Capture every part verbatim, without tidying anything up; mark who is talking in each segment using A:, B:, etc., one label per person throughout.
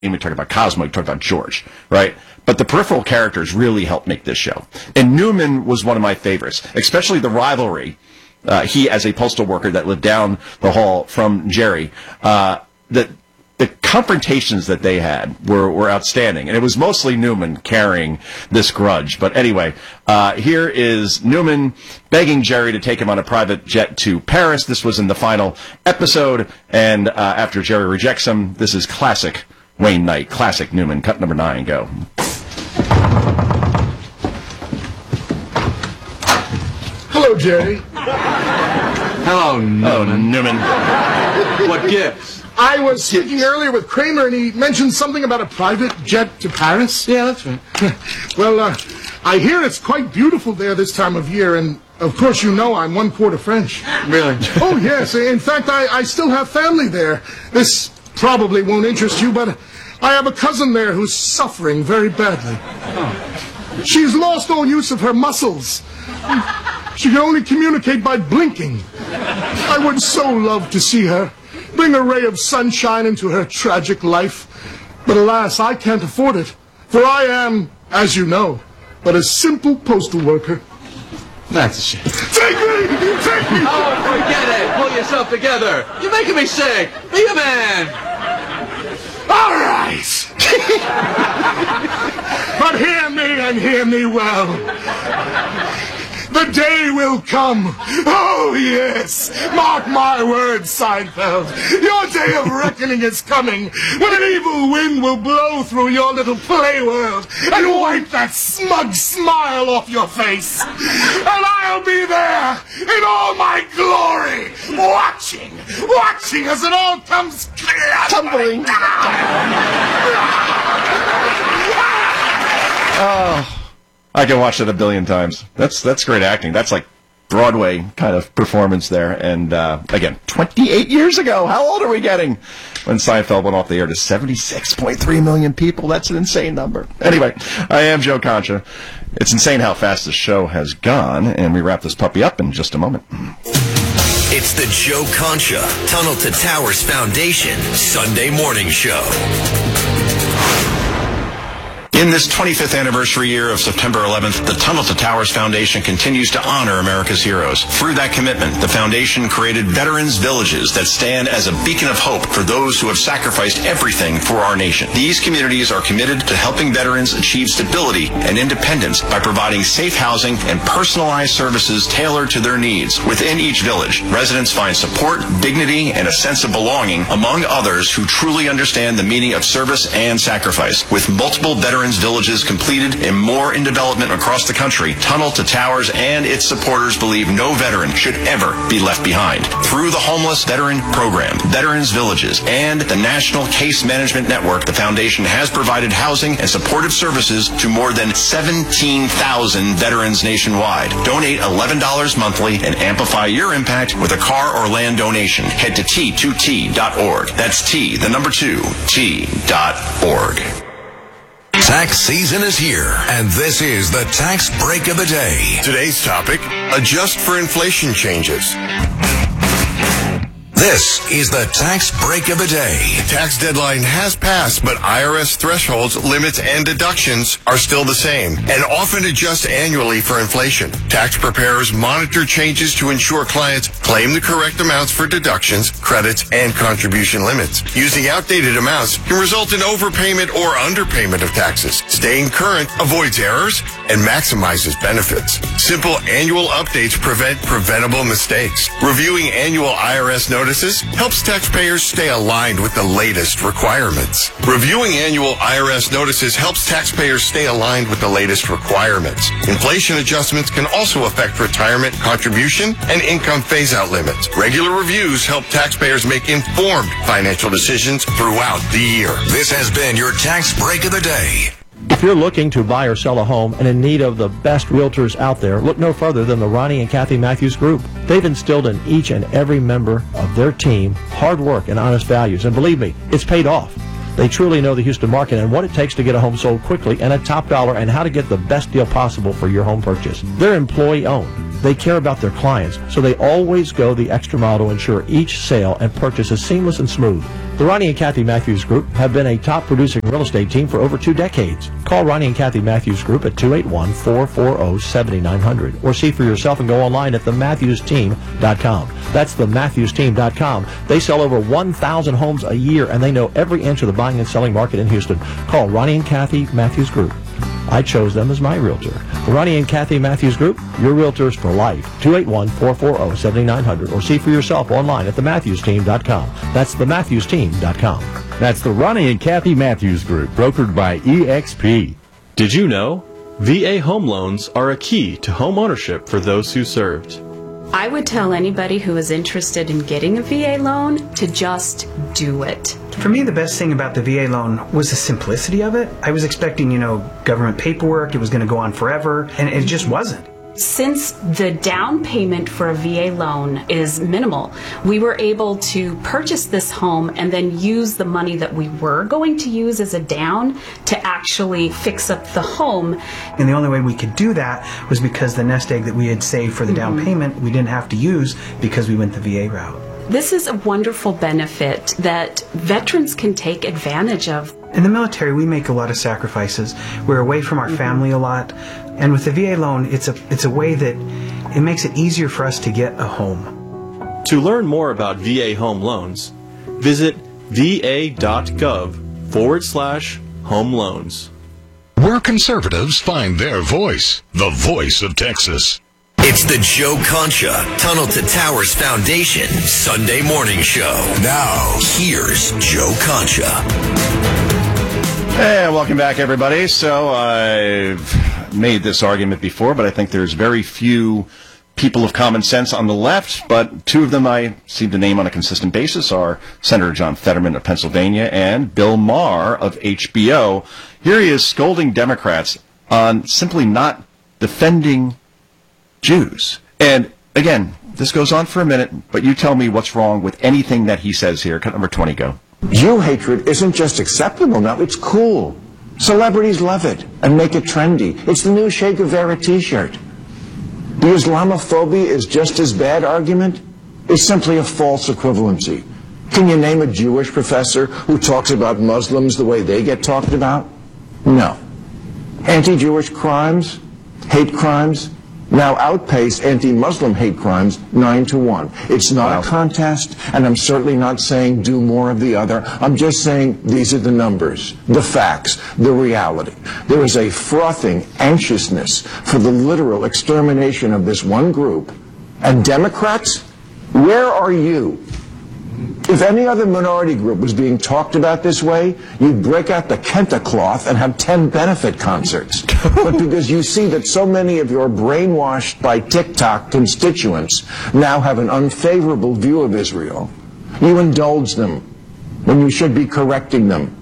A: we talked about Cosmo, we talked about George, right? But the peripheral characters really helped make this show. And Newman was one of my favorites, especially the rivalry. Uh, he, as a postal worker that lived down the hall from Jerry, uh, the, the confrontations that they had were, were outstanding. And it was mostly Newman carrying this grudge. But anyway, uh, here is Newman begging Jerry to take him on a private jet to Paris. This was in the final episode. And uh, after Jerry rejects him, this is classic Wayne Knight, classic Newman. Cut number nine, go.
B: Hello, Jerry.
C: Hello, Newman.
A: Oh, Newman.
C: What gives?
B: I was speaking earlier with Kramer, and he mentioned something about a private jet to Paris.
C: Yeah, that's right.
B: Well, uh, I hear it's quite beautiful there this time of year, and of course you know I'm one quarter French.
C: Really?
B: Oh, yes. In fact, I, I still have family there. This probably won't interest you, but I have a cousin there who's suffering very badly.
C: Oh.
B: She's lost all use of her muscles. She can only communicate by blinking. I would so love to see her, bring a ray of sunshine into her tragic life. But alas, I can't afford it, for I am, as you know, but a simple postal worker.
C: That's a shame.
B: Take me! Take me!
C: Oh, forget it! Pull yourself together! You're making me sick! Be a man!
B: All right! But hear me and hear me well. The day will come. Oh, yes. Mark my words, Seinfeld. Your day of reckoning is coming, when an evil wind will blow through your little play world and wipe that smug smile off your face. And I'll be there in all my glory, watching, watching as it all comes clear.
A: Tumbling. Oh. I can watch that a billion times. That's that's great acting. That's like Broadway kind of performance there. And uh, again, twenty-eight years ago. How old are we getting? When Seinfeld went off the air to seventy-six point three million people. That's an insane number. Anyway, I am Joe Concha. It's insane how fast this show has gone, and we wrap this puppy up in just a moment.
D: It's the Joe Concha Tunnel to Towers Foundation Sunday Morning Show.
E: In this twenty-fifth anniversary year of September eleventh, the Tunnel to Towers Foundation continues to honor America's heroes. Through that commitment, the foundation created Veterans Villages that stand as a beacon of hope for those who have sacrificed everything for our nation. These communities are committed to helping veterans achieve stability and independence by providing safe housing and personalized services tailored to their needs. Within each village, residents find support, dignity, and a sense of belonging, among others who truly understand the meaning of service and sacrifice. With multiple veterans villages completed and more in development across the country, Tunnel to Towers and its supporters believe no veteran should ever be left behind. Through the Homeless Veteran Program, Veterans Villages, and the National Case Management Network, the foundation has provided housing and supportive services to more than seventeen thousand veterans nationwide. Donate eleven dollars monthly and amplify your impact with a car or land donation. Head to T two T dot org. That's T, the number two, T dot org.
D: Tax season is here, and this is the Tax Break of the Day.
F: Today's topic, adjust for inflation changes.
D: This is the Tax Break of the Day.
F: The tax deadline has passed, but I R S thresholds, limits, and deductions are still the same and often adjust annually for inflation. Tax preparers monitor changes to ensure clients claim the correct amounts for deductions, credits, and contribution limits. Using outdated amounts can result in overpayment or underpayment of taxes. Staying current avoids errors and maximizes benefits. Simple annual updates prevent preventable mistakes. Reviewing annual I R S notices helps taxpayers stay aligned with the latest requirements. Reviewing annual I R S notices helps taxpayers stay aligned with the latest requirements. Inflation adjustments can also affect retirement contribution and income phase-out limits. Regular reviews help taxpayers make informed financial decisions throughout the year.
D: This has been your Tax Break of the Day.
G: If you're looking to buy or sell a home and in need of the best realtors out there, look no further than the Ronnie and Kathy Matthews Group. They've instilled in each and every member of their team hard work and honest values, and believe me, it's paid off. They truly know the Houston market and what it takes to get a home sold quickly and at top dollar, and how to get the best deal possible for your home purchase. They're employee-owned. They care about their clients, so they always go the extra mile to ensure each sale and purchase is seamless and smooth. The Ronnie and Kathy Matthews Group have been a top producing real estate team for over two decades. Call Ronnie and Kathy Matthews Group at two eight one, four four zero, seven nine zero zero or see for yourself and go online at the matthews team dot com. That's the matthews team dot com. They sell over one thousand homes a year, and they know every inch of the buying and selling market in Houston. Call Ronnie and Kathy Matthews Group. I chose them as my realtor. The Ronnie and Kathy Matthews Group, your realtors for life. two eight one, four four zero, seven nine zero zero or see for yourself online at the matthews team dot com. That's the matthews team dot com.
H: That's the Ronnie and Kathy Matthews Group, brokered by E X P.
I: Did you know? V A home loans are a key to home ownership for those who served.
J: I would tell anybody who is interested in getting a V A loan to just do it.
K: For me, the best thing about the V A loan was the simplicity of it. I was expecting, you know, government paperwork, it was going to go on forever, and it just wasn't.
J: Since the down payment for a V A loan is minimal, we were able to purchase this home and then use the money that we were going to use as a down to actually fix up the home.
K: And the only way we could do that was because the nest egg that we had saved for the down mm-hmm. payment, we didn't have to use because we went the V A route.
J: This is a wonderful benefit that veterans can take advantage of.
K: In the military, we make a lot of sacrifices. We're away from our mm-hmm. family a lot. And with the V A loan, it's a it's a way that it makes it easier for us to get a home.
I: To learn more about V A home loans, visit va.gov forward slash home loans.
L: Where conservatives find their voice, the voice of Texas.
D: It's the Joe Concha Tunnel to Towers Foundation Sunday morning show. Now, here's Joe Concha.
A: Hey, welcome back, everybody. So I've made this argument before, but I think there's very few people of common sense on the left, but two of them I seem to name on a consistent basis are Senator John Fetterman of Pennsylvania and Bill Maher of H B O. Here he is scolding Democrats on simply not defending Jews. And again, this goes on for a minute, but you tell me what's wrong with anything that he says here. Cut number twenty, go.
M: Jew hatred isn't just acceptable now, it's cool. Celebrities love it and make it trendy. It's the new Che Guevara t-shirt. The Islamophobia is just as bad argument is simply a false equivalency. Can you name a Jewish professor who talks about Muslims the way they get talked about? No. Anti-Jewish crimes, hate crimes, now outpace anti-Muslim hate crimes nine to one. It's not wow. a contest, and I'm certainly not saying do more of the other. I'm just saying these are the numbers, the facts, the reality. There is a frothing anxiousness for the literal extermination of this one group. And Democrats, where are you? If any other minority group was being talked about this way, you'd break out the Kenta cloth and have ten benefit concerts. But because you see that so many of your brainwashed by TikTok constituents now have an unfavorable view of Israel, you indulge them when you should be correcting them.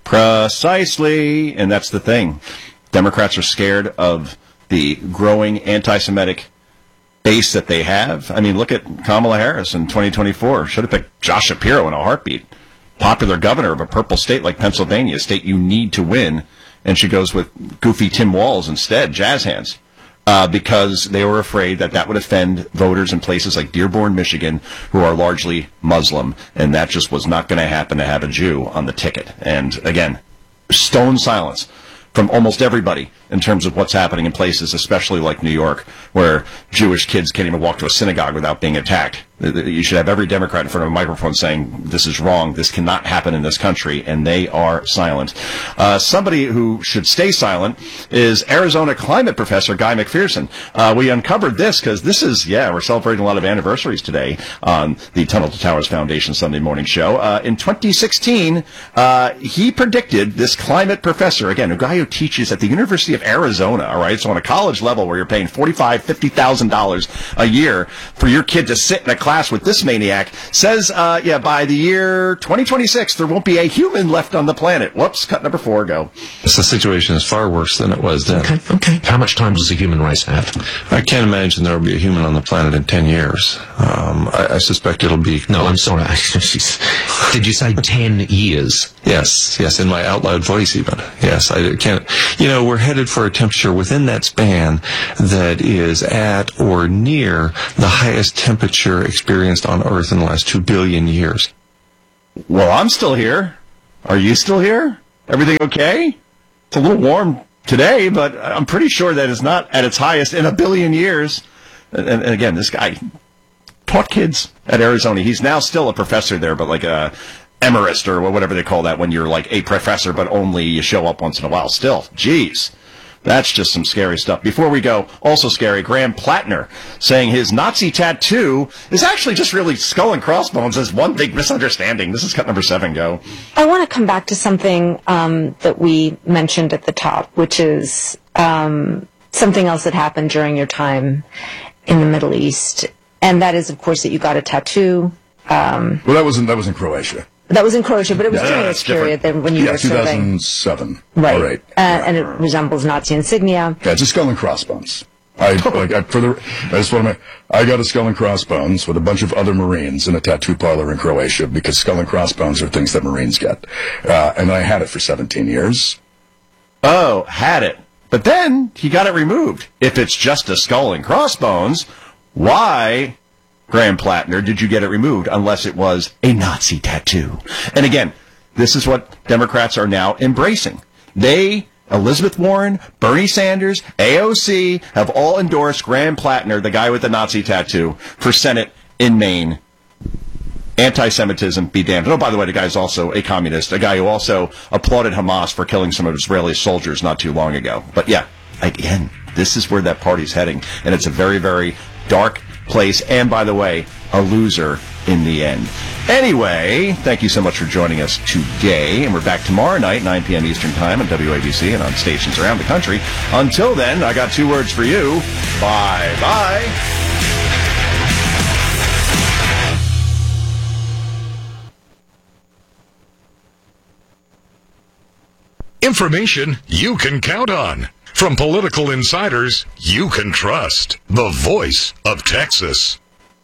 A: Precisely, and that's the thing. Democrats are scared of the growing anti-Semitic base that they have. I mean, look at Kamala Harris in twenty twenty-four. Should have picked Josh Shapiro in a heartbeat. Popular governor of a purple state like Pennsylvania, a state you need to win, and she goes with goofy Tim Walz instead, jazz hands, uh, because they were afraid that that would offend voters in places like Dearborn, Michigan, who are largely Muslim, and that just was not going to happen to have a Jew on the ticket. And again, stone silence from almost everybody in terms of what's happening in places, especially like New York, where Jewish kids can't even walk to a synagogue without being attacked. You should have every Democrat in front of a microphone saying, this is wrong, this cannot happen in this country, and they are silent. Uh, somebody who should stay silent is Arizona climate professor Guy McPherson. Uh, we uncovered this because this is, yeah, we're celebrating a lot of anniversaries today on the Tunnel to Towers Foundation Sunday morning show. Uh, in twenty sixteen, uh, he predicted, this climate professor, again, a guy who teaches at the University of Arizona, all right, so on a college level where you're paying forty-five thousand dollars, fifty thousand dollars a year for your kid to sit in a class with this maniac, says, uh, yeah, by the year twenty twenty-six, there won't be a human left on the planet. Whoops, cut number four, go.
N: The situation is far worse than it was then.
O: Okay, okay. How much time does the human race have?
N: I can't imagine there will be a human on the planet in ten years. Um, I, I suspect it'll be...
O: No, I'm sorry. Did you say ten years?
N: Yes, yes, in my out loud voice even. Yes, I can't... You know, we're headed for a temperature within that span that is at or near the highest temperature experienced on Earth in the last two billion years.
A: Well, I'm still here. Are you still here? Everything okay? It's a little warm today, but I'm pretty sure that it's not at its highest in a billion years. And, and again, this guy taught kids at Arizona. He's now still a professor there, but like a emerist or whatever they call that when you're like a professor, but only you show up once in a while. Still, geez. That's just some scary stuff. Before we go, also scary, Graham Plattner saying his Nazi tattoo is actually just really skull and crossbones. Is one big misunderstanding. This is cut number seven. Go.
P: I want to come back to something um, that we mentioned at the top, which is um, something else that happened during your time in the Middle East, and that is, of course, that you got a tattoo. Um,
Q: well, that was in, that was in Croatia.
P: That was in Croatia, but it was
Q: Yeah,
P: during
Q: that's
P: this period then when you
Q: yeah,
P: were serving.
Q: two thousand seven.
P: Right.
Q: All right.
P: Uh, and it resembles Nazi insignia.
Q: Yeah, it's a skull and crossbones. I like I, for the. I just want to. Make, I got a skull and crossbones with a bunch of other Marines in a tattoo parlor in Croatia because skull and crossbones are things that Marines get, uh, and I had it for seventeen years.
A: Oh, had it. But then he got it removed. If it's just a skull and crossbones, why, Graham Plattner, did you get it removed unless it was a Nazi tattoo? And again, this is what Democrats are now embracing. They, Elizabeth Warren, Bernie Sanders, A O C, have all endorsed Graham Plattner, the guy with the Nazi tattoo, for Senate in Maine. Anti-Semitism be damned. Oh, by the way, the guy's also a communist, a guy who also applauded Hamas for killing some of Israeli soldiers not too long ago. But yeah, again, this is where that party's heading, and it's a very, very dark place, and by the way, a loser in the end. Anyway, thank you so much for joining us today, and we're back tomorrow night, nine p.m. Eastern Time on W A B C and on stations around the country. Until then, I got two words for you. Bye-bye.
L: Information you can count on. From political insiders you can trust. The Voice of Texas.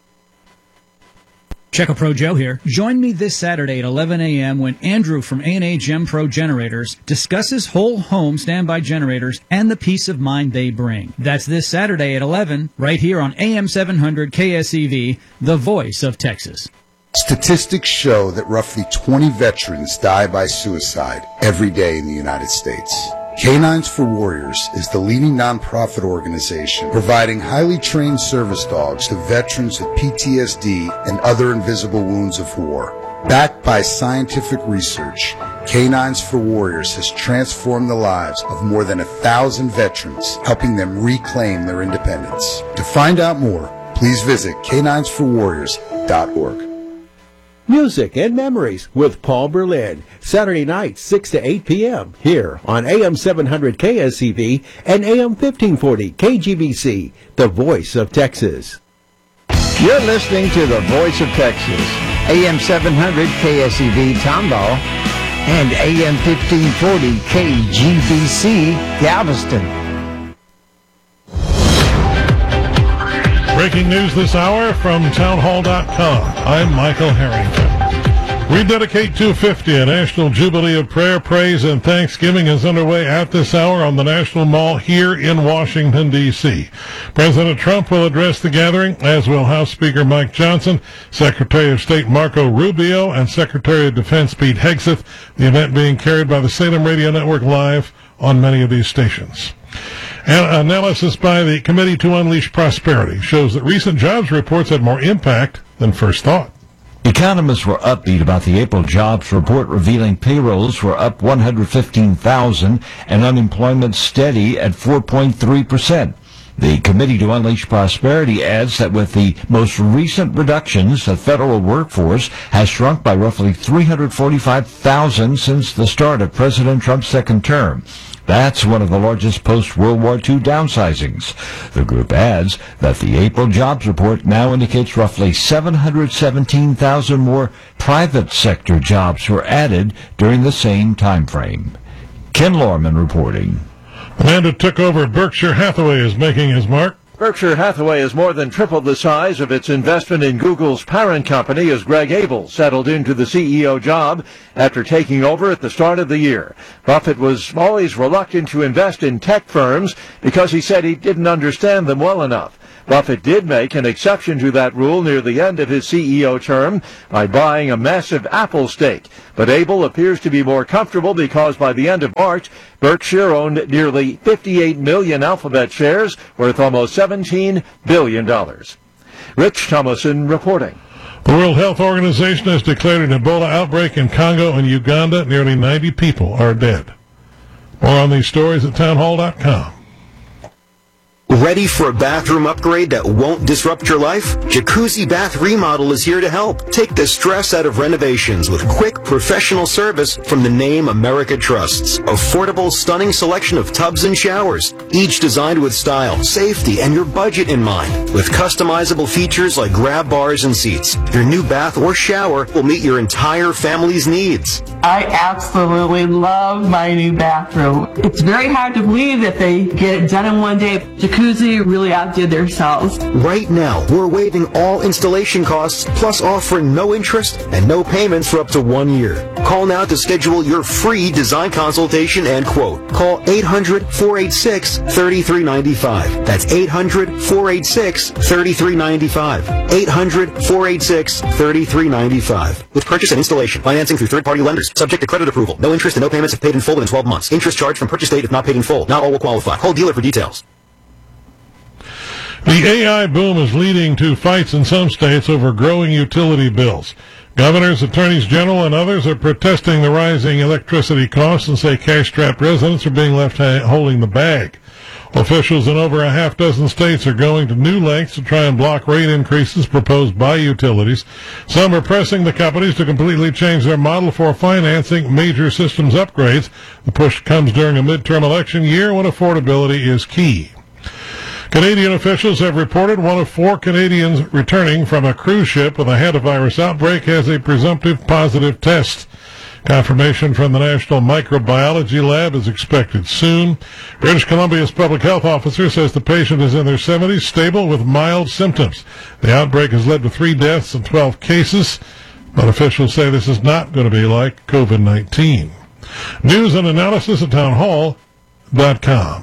R: Checo Pro Joe here. Join me this Saturday at eleven a.m. when Andrew from A and A Gem Pro Generators discusses whole home standby generators and the peace of mind they bring. That's this Saturday at eleven, right here on A M seven hundred K S E V, the Voice of Texas.
S: Statistics show that roughly twenty veterans die by suicide every day in the United States. Canines for Warriors is the leading nonprofit organization providing highly trained service dogs to veterans with P T S D and other invisible wounds of war. Backed by scientific research, Canines for Warriors has transformed the lives of more than a thousand veterans, helping them reclaim their independence. To find out more, please visit canines for warriors dot org.
T: Music and Memories with Paul Berlin, Saturday night, six to eight p.m. here on A M seven hundred K S E V and A M fifteen forty K G B C, the Voice of Texas.
U: You're listening to the Voice of Texas, A M seven hundred K S E V Tomball and A M fifteen forty K G B C Galveston.
V: Breaking news this hour from townhall dot com. I'm Michael Harrington. We dedicate two fifty, a National Jubilee of Prayer, Praise, and Thanksgiving is underway at this hour on the National Mall here in Washington, D C President Trump will address the gathering, as will House Speaker Mike Johnson, Secretary of State Marco Rubio, and Secretary of Defense Pete Hegseth, the event being carried by the Salem Radio Network live on many of these stations. An analysis by the Committee to Unleash Prosperity shows that recent jobs reports had more impact than first thought.
W: Economists were upbeat about the April jobs report, revealing payrolls were up one hundred fifteen thousand and unemployment steady at four point three percent. The Committee to Unleash Prosperity adds that with the most recent reductions, the federal workforce has shrunk by roughly three hundred forty-five thousand since the start of President Trump's second term. That's one of the largest post-World War Two downsizings. The group adds that the April jobs report now indicates roughly seven hundred seventeen thousand more private sector jobs were added during the same time frame. Ken Lorman reporting.
V: The man who took over Berkshire Hathaway is making his mark.
G: Berkshire Hathaway has more than tripled the size of its investment in Google's parent company as Greg Abel settled into the C E O job after taking over at the start of the year. Buffett was always reluctant to invest in tech firms because he said he didn't understand them well enough. Buffett did make an exception to that rule near the end of his C E O term by buying a massive Apple stake. But Abel appears to be more comfortable because by the end of March, Berkshire owned nearly fifty-eight million Alphabet shares worth almost seventeen billion dollars. Rich Thomason reporting.
V: The World Health Organization has declared an Ebola outbreak in Congo and Uganda. Nearly ninety people are dead. More on these stories at townhall dot com.
B: Ready for a bathroom upgrade that won't disrupt your life? Jacuzzi Bath Remodel is here to help. Take the stress out of renovations with quick, professional service from the name America trusts. Affordable, stunning selection of tubs and showers, each designed with style, safety, and your budget in mind. With customizable features like grab bars and seats, your new bath or shower will meet your entire family's needs.
C: I absolutely love my new bathroom. It's very hard to believe that they get it done in one day. Jacuzzi really outdid themselves.
B: Right now, we're waiving all installation costs, plus offering no interest and no payments for up to one year. Call now to schedule your free design consultation and quote. Call eight hundred, four eight six, three three nine five. That's eight hundred, four eight six, three three nine five. eight hundred, four eight six, three three nine five. With purchase and installation, financing through third-party lenders, subject to credit approval. No interest and no payments if paid in full within twelve months. Interest charged from purchase date if not paid in full. Not all will qualify. Call dealer for details.
V: The A I boom is leading to fights in some states over growing utility bills. Governors, attorneys general, and others are protesting the rising electricity costs and say cash-strapped residents are being left ha- holding the bag. Officials in over a half dozen states are going to new lengths to try and block rate increases proposed by utilities. Some are pressing the companies to completely change their model for financing major systems upgrades. The push comes during a midterm election year when affordability is key. Canadian officials have reported one of four Canadians returning from a cruise ship with a hantavirus outbreak has a presumptive positive test. Confirmation from the National Microbiology Lab is expected soon. British Columbia's public health officer says the patient is in their seventies, stable with mild symptoms. The outbreak has led to three deaths and twelve cases, but officials say this is not going to be like COVID nineteen. News and analysis at townhall dot com.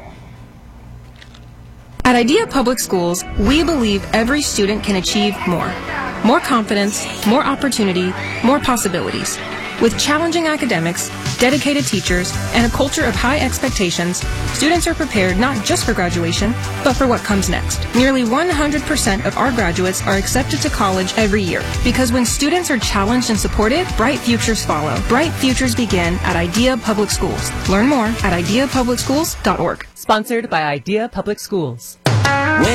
E: At Idea Public Schools, we believe every student can achieve more. More confidence, more opportunity, more possibilities. With challenging academics, dedicated teachers, and a culture of high expectations, students are prepared not just for graduation, but for what comes next. Nearly one hundred percent of our graduates are accepted to college every year, because when students are challenged and supported, bright futures follow. Bright futures begin at Idea Public Schools. Learn more at idea public schools dot org.
X: Sponsored by Idea Public Schools.